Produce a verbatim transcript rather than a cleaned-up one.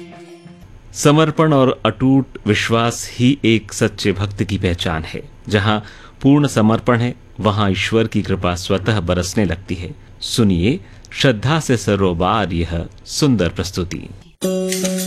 समर्पण और अटूट विश्वास ही एक सच्चे भक्त की पहचान है। जहां पूर्ण समर्पण है वहां ईश्वर की कृपा स्वतः बरसने लगती है। सुनिए श्रद्धा से सरोबार यह सुंदर प्रस्तुति।